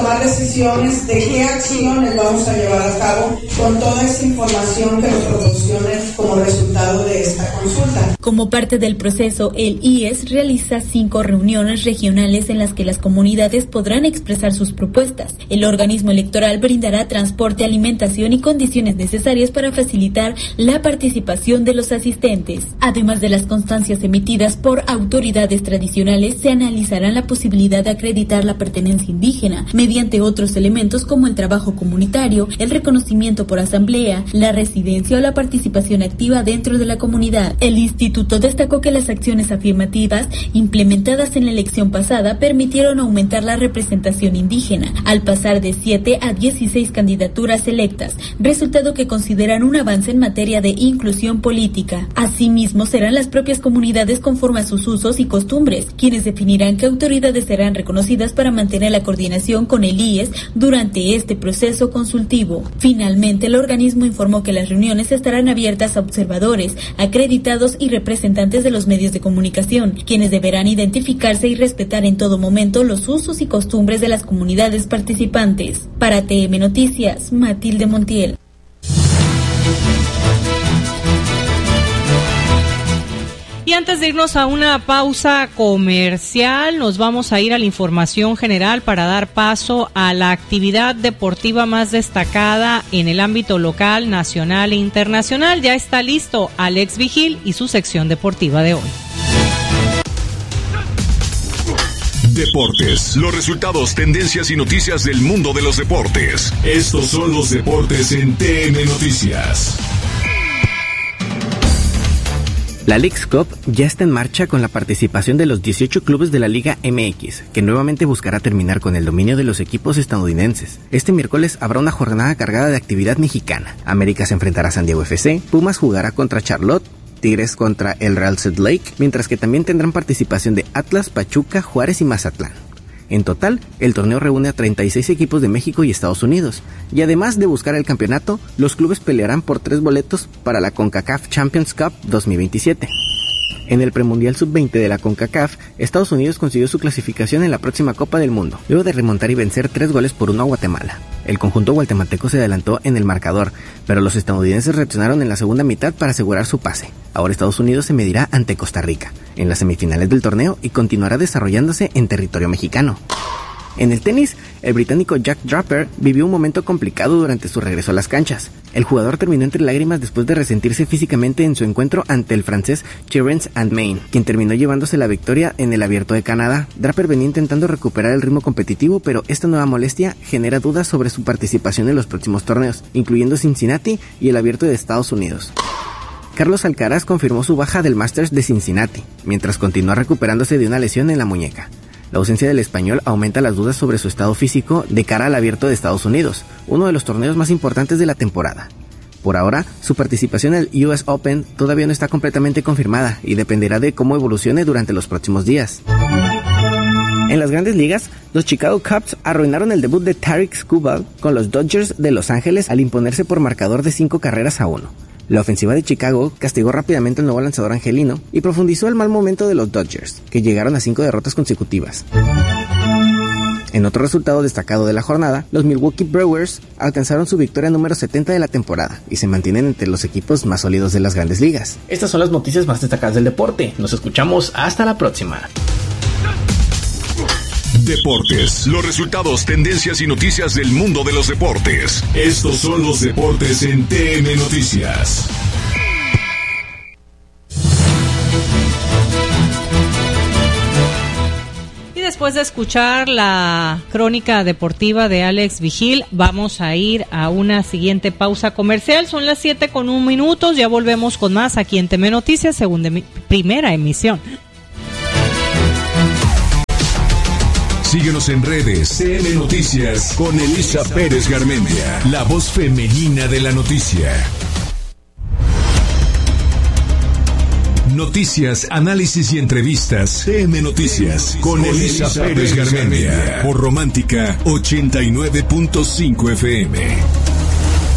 tomar decisiones de qué acciones vamos a llevar a cabo con toda esa información que nos proporcione como resultado de esta consulta. Como parte del proceso, el IES realiza 5 reuniones regionales en las que las comunidades podrán expresar sus propuestas. El organismo electoral brindará transporte, alimentación y condiciones necesarias para facilitar la participación de los asistentes. Además de las constancias emitidas por autoridades tradicionales, se analizará la posibilidad de acreditar la pertenencia indígena mediante otros elementos como el trabajo comunitario, el reconocimiento por asamblea, la residencia o la participación activa dentro de la comunidad. El instituto destacó que las acciones afirmativas implementadas en la elección pasada permitieron aumentar la representación indígena, al pasar de 7 a 16 candidaturas electas, resultado que consideran un avance en materia de inclusión política. Asimismo, serán las propias comunidades conforme a sus usos y costumbres, quienes definirán qué autoridades serán reconocidas para mantener la coordinación con el IES durante este proceso consultivo. Finalmente, el organismo informó que las reuniones estarán abiertas a observadores, acreditados y representantes de los medios de comunicación, quienes deberán identificarse y respetar en todo momento los usos y costumbres de las comunidades participantes. Para TM Noticias, Matilde Montiel. Y antes de irnos a una pausa comercial, nos vamos a ir a la información general para dar paso a la actividad deportiva más destacada en el ámbito local, nacional e internacional. Ya está listo Alex Vigil y su sección deportiva de hoy. Deportes, los resultados, tendencias y noticias del mundo de los deportes. Estos son los deportes en TN Noticias. La Leagues Cup ya está en marcha con la participación de los 18 clubes de la Liga MX, que nuevamente buscará terminar con el dominio de los equipos estadounidenses. Este miércoles habrá una jornada cargada de actividad mexicana. América se enfrentará a San Diego FC, Pumas jugará contra Charlotte, Tigres contra el Real Salt Lake, mientras que también tendrán participación de Atlas, Pachuca, Juárez y Mazatlán. En total, el torneo reúne a 36 equipos de México y Estados Unidos, y además de buscar el campeonato, los clubes pelearán por 3 boletos para la CONCACAF Champions Cup 2027. En el premundial sub-20 de la CONCACAF, Estados Unidos consiguió su clasificación en la próxima Copa del Mundo, luego de remontar y vencer 3-1 a Guatemala. El conjunto guatemalteco se adelantó en el marcador, pero los estadounidenses reaccionaron en la segunda mitad para asegurar su pase. Ahora Estados Unidos se medirá ante Costa Rica, en las semifinales del torneo, y continuará desarrollándose en territorio mexicano. En el tenis, el británico Jack Draper vivió un momento complicado durante su regreso a las canchas. El jugador terminó entre lágrimas después de resentirse físicamente en su encuentro ante el francés Terence Main, quien terminó llevándose la victoria en el Abierto de Canadá. Draper venía intentando recuperar el ritmo competitivo, pero esta nueva molestia genera dudas sobre su participación en los próximos torneos, incluyendo Cincinnati y el Abierto de Estados Unidos. Carlos Alcaraz confirmó su baja del Masters de Cincinnati, mientras continúa recuperándose de una lesión en la muñeca. La ausencia del español aumenta las dudas sobre su estado físico de cara al Abierto de Estados Unidos, uno de los torneos más importantes de la temporada. Por ahora, su participación en el US Open todavía no está completamente confirmada y dependerá de cómo evolucione durante los próximos días. En las grandes ligas, los Chicago Cubs arruinaron el debut de Tarik Skubal con los Dodgers de Los Ángeles al imponerse por marcador de 5-1. La ofensiva de Chicago castigó rápidamente al nuevo lanzador angelino y profundizó el mal momento de los Dodgers, que llegaron a 5 derrotas consecutivas. En otro resultado destacado de la jornada, los Milwaukee Brewers alcanzaron su victoria número 70 de la temporada y se mantienen entre los equipos más sólidos de las grandes ligas. Estas son las noticias más destacadas del deporte. Nos escuchamos hasta la próxima. Deportes, los resultados, tendencias y noticias del mundo de los deportes. Estos son los deportes en TN Noticias. Y después de escuchar la crónica deportiva de Alex Vigil, vamos a ir a una siguiente pausa comercial. Son las 7:01. Ya volvemos con más aquí en TN Noticias, primera emisión. Síguenos en redes, TN Noticias con Elisa Pérez Garmendia, la voz femenina de la noticia. Noticias, análisis y entrevistas. TN Noticias con Elisa Pérez Garmendia por Romántica 89.5 FM.